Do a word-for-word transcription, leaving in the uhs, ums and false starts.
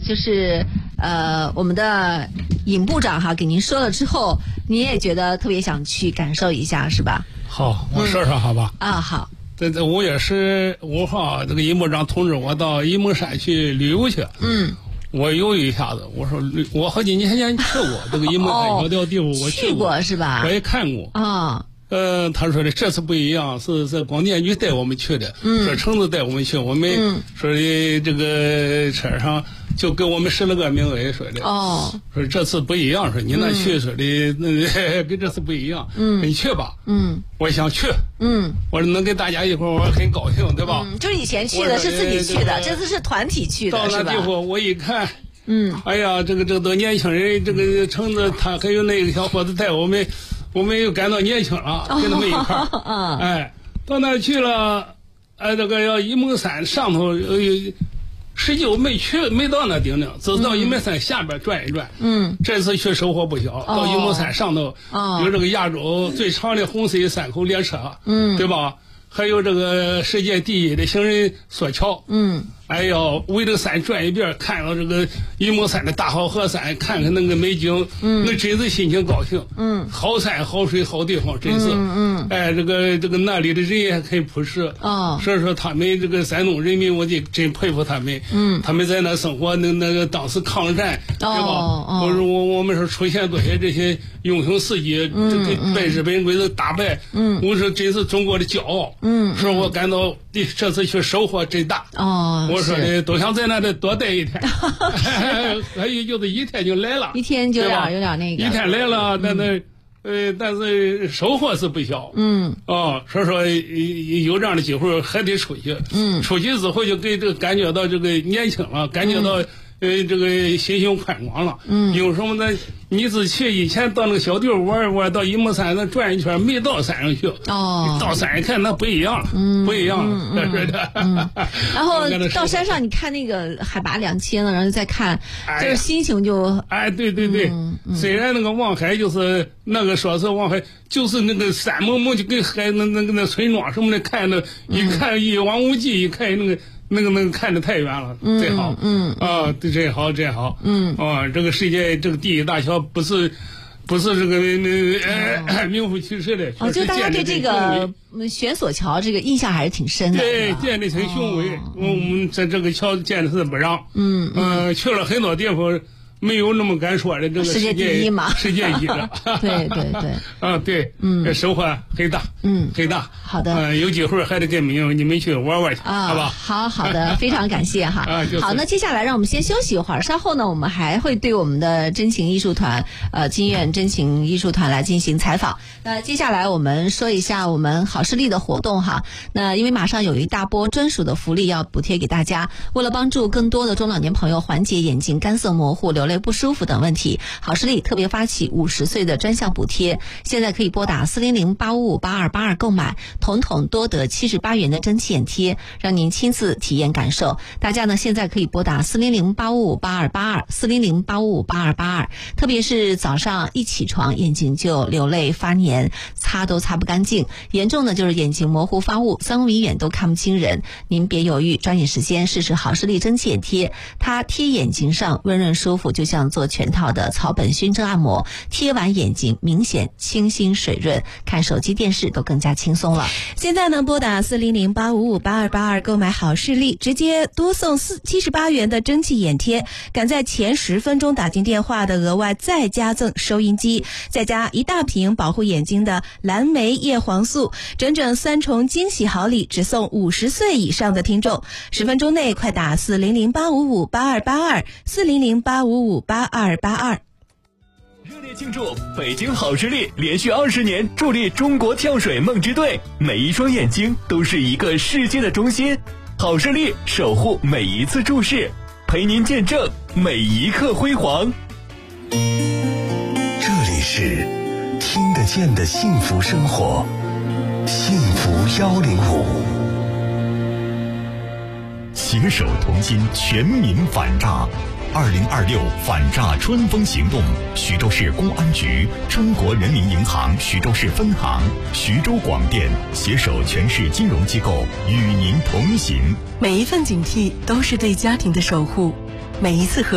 就是呃我们的尹部长哈给您说了之后，你也觉得特别想去感受一下是吧？ 好，我说说好吧。 嗯、啊好。 在在五月十五号，这个尹部长通知我到沂蒙山去旅游去。 嗯。 我犹豫一下子，我说我好几年前去过这个沂蒙山小吊地方，我去过是吧？ 我也看过啊。 呃，他说的这次不一样，是是广电局带我们去的， 嗯， 说橙子带我们去，我们说的这个车上就给我们十来个名额说的， 哦， 说这次不一样，说你那去说的那跟这次不一样，嗯，你去吧， 嗯， 我想去， 嗯， 我说能跟大家一块儿，我很高兴，对吧？ 嗯，就是以前去的是自己去的，这次是团体去的， 到那地方我一看。 嗯， 哎呀，这个这个都年轻人，这个橙子他还有那个小伙子带我们，我们又感到年轻了，跟他们一块儿。 哦、 哎，到那儿去了，哎，这个要沂蒙山上头，呃，实际我没去，没到那顶顶，只是到沂蒙山下边转一转。嗯，这次去收获不小，到沂蒙山上头、哦、有这个亚洲最长的红色山口列车，嗯，对吧？还有这个世界第一的行人索桥，嗯。哎呦，围着山转一遍，看到这个沂蒙山的大好河山，看看那个美景，嗯，那真是心情高兴，嗯，好山好水好地方，真是，嗯嗯，哎，这个这个那里的人也很朴实，哦，所以说他们这个山东人民，我就真佩服他们，嗯，他们在那生活，那那个当时抗战，对吧？哦，我说我我们说出现多些这些英雄事迹，嗯，这个被日本鬼子打败，嗯，我说真是中国的骄傲，嗯，说我感到这次去收获真大，哦。我说的都想在那里多待一天，还有就是一天就来了， 一天就有点有点那个， 一天来了，但是、嗯、呃，但是收获是不小，嗯，哦，所以说有这样的机会还得出去，嗯，出去之后就给这个感觉到这个年轻了，感觉到、嗯。呃，这个心胸宽广了，嗯，有什么呢？你只去以前到那个小地方玩一玩，到沂蒙山那转一圈，没到山上去，哦，到山上看那不一样了，嗯，不一样了， 嗯、 是的。 嗯、然后到山上，你看那个海拔两千了，然后再看，哎、就是心情就， 哎，对对对，嗯嗯、虽然那个望海就是那个说是望海，就是那个山蒙蒙就跟海那那个那村庄什么的看的，一看一望无际，一看那个。那个那个看得太远了，嗯、真好，嗯啊，真好真好，嗯啊，这个世界这个第一大桥不是不是这个那呃名副其实的， 哦，就大家对这个悬索桥这个印象还是挺深的， 对，建的很雄伟，哦、我们在这个桥建的是不让，嗯嗯、呃，去了很多地方。没有那么敢说的这个世界第一嘛， 世界一的， 对对对， 啊对，嗯，收获很大，嗯，很大。 好的， 嗯，有机会还得跟你们你们去玩玩去， 啊， 好吧？ 好好的，非常感谢哈。 啊， 好，那接下来让我们先休息一会儿，稍后呢，我们还会对我们的真情艺术团，呃，金苑真情艺术团来进行采访。那接下来我们说一下我们好视力的活动哈。那因为马上有一大波专属的福利要补贴给大家，为了帮助更多的中老年朋友缓解眼睛干涩模糊、流泪不舒服等问题，好视力特别发起五十岁的专项补贴，现在可以拨打四零零八五五八二八二购买，统统多得七十八元的蒸汽眼贴，让您亲自体验感受。大家呢现在可以拨打四零零八五五八二八二，四零零八五五八二八二，特别是早上一起床眼睛就流泪发黏，擦都擦不干净，严重的就是眼睛模糊发雾，三米远都看不清人。您别犹豫，抓紧时间试试好视力蒸汽眼贴，它贴眼睛上温润舒服，就像做全套的草本熏蒸按摩，贴完眼睛明显清新水润，看手机电视都更加轻松了。 现在呢，拨打四零零八五五八二八二购买好视力，直接多送四七十八元的蒸汽眼贴，赶在前十分钟打进电话的额外再加赠收音机，再加一大瓶保护眼睛的蓝莓叶黄素，整整三重惊喜好礼，只送五十岁以上的听众。十分钟内快打四零零八五五八二八二，四零零八五五八二八二。 热烈庆祝北京好视力连续二十年助力中国跳水梦之队，每一双眼睛都是一个世界的中心，好视力守护每一次注视，陪您见证每一刻辉煌。 这里是听得见的幸福生活，幸福幺零五。 携手同心，全民反诈。二零二六反诈春风行动，徐州市公安局、中国人民银行徐州市分行、徐州广电携手全市金融机构与您同行。 每一份警惕都是对家庭的守护，每一次合